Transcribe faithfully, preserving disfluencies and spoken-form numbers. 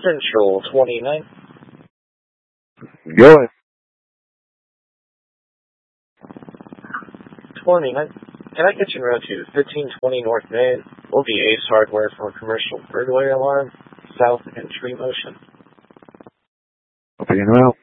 Central twenty-nine. Go ahead. twenty-nine. Can I get you en route to fifteen twenty North Main? Will be Ace Hardware for a commercial burglary alarm, south and tree motion. I'll be en route.